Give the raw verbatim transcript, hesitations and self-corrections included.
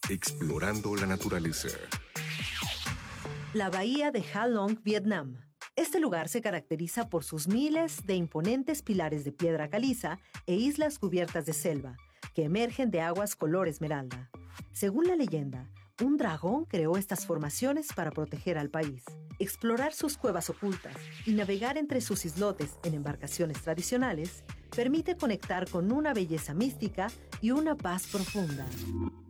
Explorando la naturaleza. La bahía de Ha Long, Vietnam. Este lugar se caracteriza por sus miles de imponentes pilares de piedra caliza e islas cubiertas de selva, que emergen de aguas color esmeralda. Según la leyenda, un dragón creó estas formaciones para proteger al país. Explorar sus cuevas ocultas y navegar entre sus islotes en embarcaciones tradicionales permite conectar con una belleza mística y una paz profunda.